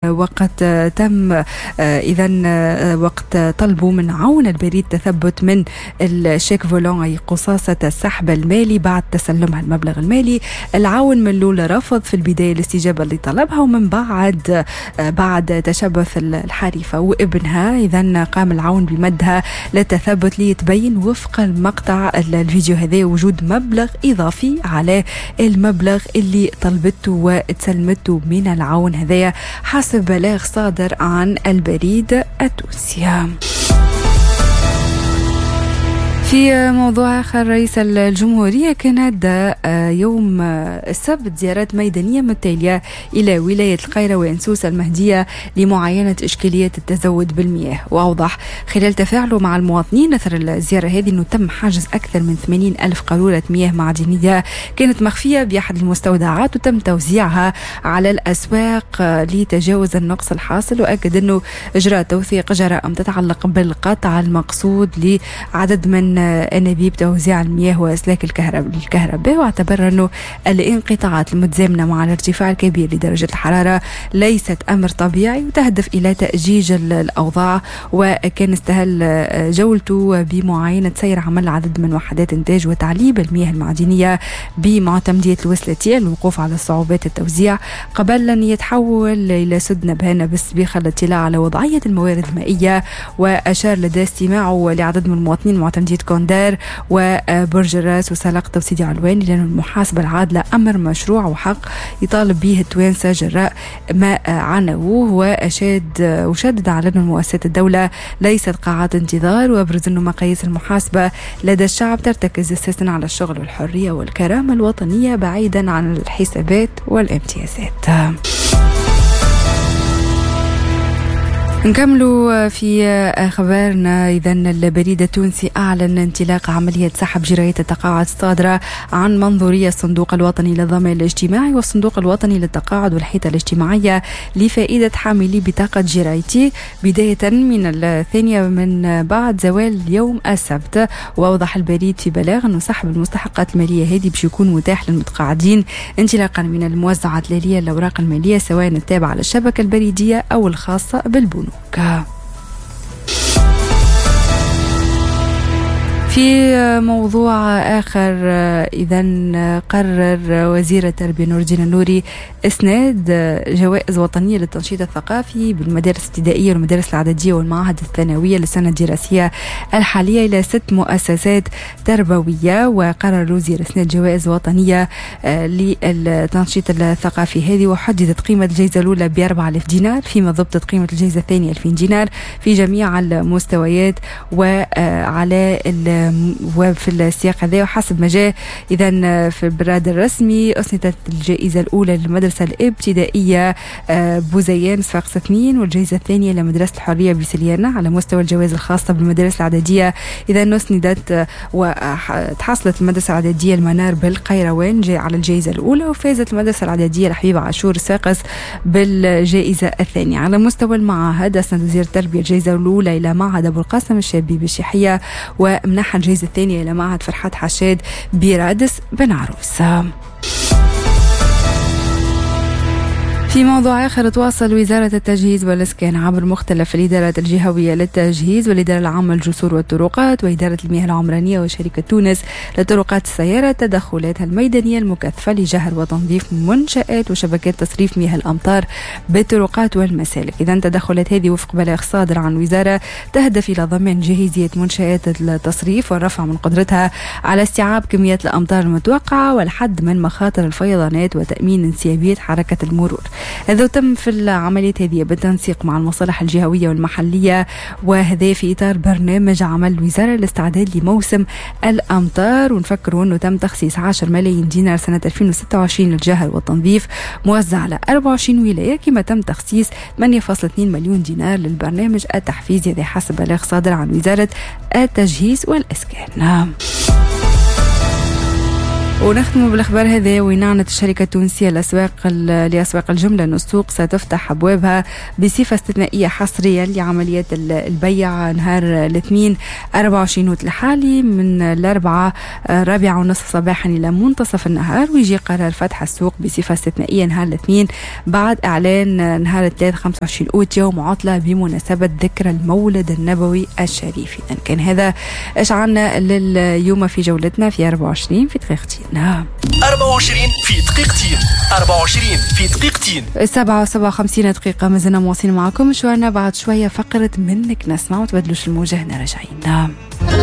وقت تم وقت طلبوا من عون البريد تثبت من الشيك فولون أي قصاصة السحب المالي بعد تسلمها المبلغ المالي. العون من الأولى رفض في البداية الاستجابة اللي طلبها، ومن بعد تشبث الحريفة وابنها إذن قام العون بمدها للتثبت ليتبين وفق المقطع الفيديو هذا وجود مبلغ إضافي على المبلغ اللي طلبته وتسلمته من العون هذا حسب بلاغ صادر عن البريد التونسي. في موضوع آخر، رئيس الجمهورية كان أدى يوم السبت زيارات ميدانية متتالية إلى ولاية القاهرة وإنسوس المهدية لمعاينة إشكالية التزود بالمياه، وأوضح خلال تفاعله مع المواطنين أثر الزيارة هذه أنه تم حجز أكثر من 80,000 قارورة مياه معدنية كانت مخفية بأحد المستودعات وتم توزيعها على الأسواق لتجاوز النقص الحاصل. وأكد أنه إجراء توثيق جرائم تتعلق بالقطع المقصود لعدد من أنابيب توزيع المياه وأسلاك الكهرباء، واعتبر أنه الانقطاعات المتزامنة مع الارتفاع الكبير لدرجة الحرارة ليست أمر طبيعي وتهدف إلى تأجيج الأوضاع. وكان استهل جولته بمعاينة سير عمل عدد من وحدات إنتاج وتعليب المياه المعدنية بمعتمدية الوسلتية للوقوف على صعوبات التوزيع قبل أن يتحول إلى سد نبهانة بالسبيخ للاطلاع على وضعية الموارد المائية. وأشار لدى استماعه لعدد من المواطنين معتمدية كوندار وبرج الراس وسلق توسيدي علواني لأن المحاسبة العادلة أمر مشروع وحق يطالب به التوانسة جراء ما عنوه. وشدد على أن مؤسسات الدولة ليست قاعات انتظار، وأبرز أنه مقاييس المحاسبة لدى الشعب ترتكز أساسا على الشغل والحرية والكرامة الوطنية بعيدا عن الحسابات والامتيازات. نكملوا في أخبارنا. إذن البريد التونسي أعلن انطلاق عملية سحب جراية التقاعد الصادرة عن منظورية الصندوق الوطني للضمان الاجتماعي والصندوق الوطني للتقاعد والحيطة الاجتماعية لفائدة حاملي بطاقة جرايتي بداية من 2 من بعد زوال يوم السبت. وأوضح البريد في بلاغ أنه سحب المستحقات المالية هذه باش يكون متاح للمتقاعدين انطلاقا من الموزعات الليلية للأوراق المالية سواء التابعة للشبكة البريدية أو الخاصة بالبنوك. في موضوع آخر، إذن قرر وزير التربية نور الدين النوري إسناد جوائز وطنية للتنشيط الثقافي بالمدارس الابتدائية والمدارس الإعدادية والمعاهد الثانوية للسنة الدراسية الحالية إلى 6 مؤسسات تربوية. وقرر الوزير إسناد جوائز وطنية للتنشيط الثقافي هذه، وحددت قيمة الجائزة الأولى ب4,000 دينار فيما ضبطت قيمة الجائزة الثانية 2000 دينار في جميع المستويات وعلى وفي السياق هذا. وحسب ما جاء إذن في البراد الرسمي أسندت الجائزة الأولى للمدرسة الابتدائية بوزيان صفاقس 2، والجائزة الثانية لمدرسة الحرية بسليانة. على مستوى الجوائز الخاصة بالمدارس الإعدادية إذن أسندت وتحصلت المدرسة الإعدادية المنار بالقيروان على الجائزة الأولى، وفازت المدرسة الإعدادية الحبيب عاشور صفاقس بالجائزة الثانية. على مستوى المعاهد أسند وزير التربية الجائزة الأولى إلى معهد أبو القاسم الشابي بالشيحية، ومنح الجائزة الثانية إلى معهد فرحات حشاد برادس بن عروس. في موضوع آخر، تواصل وزارة التجهيز والإسكان عبر مختلف الإدارات الجهوية للتجهيز والإدارة العامة للجسور والطرقات وإدارة المياه العمرانية وشركة تونس لطرقات السيارة تدخلاتها الميدانية المكثفة لجهر وتنظيف منشآت وشبكات تصريف مياه الأمطار بالطرقات والمسالك. إذن تدخلات هذه وفق بلاغ صادر عن وزارة تهدف إلى ضمان جاهزية منشآت التصريف والرفع من قدرتها على استيعاب كميات الأمطار المتوقعة والحد من مخاطر الفيضانات وتأمين انسيابية حركة المرور. هذا تم في العملية هذه بالتنسيق مع المصالح الجهوية والمحلية، وهذا في إطار برنامج عمل الوزارة للاستعداد لموسم الأمطار. ونفكروا أنه تم تخصيص 10 ملايين دينار سنة 2026 للجهر والتنظيف موزع على 24 ولاية، كما تم تخصيص 8.2 مليون دينار للبرنامج التحفيزي، هذا حسب بلاغ صادر عن وزارة التجهيز والإسكان. ونختم بالأخبار هذا. وأعلنت الشركة التونسية لأسواق الجملة أن السوق ستفتح أبوابها بصفة استثنائية حصريا لعمليات البيع نهار الاثنين 24 أوت الحالي من الأربعة 4:30 صباحا إلى منتصف النهار. ويجي قرار فتح السوق بصفة استثنائية نهار الاثنين بعد إعلان نهار الثلاث 25 أوت يوم عطلة بمناسبة ذكرى المولد النبوي الشريف. إذن كان هذا إيش عنا لليوم في جولتنا في 24 في دقيقتين. 24 في دقيقتين. 24 في دقيقتين. 57 دقيقة مازلنا مواصلين معكم مشوارنا. بعد شوية فقرة منك نسمع وتبدلوش الموجة هنا راجعين.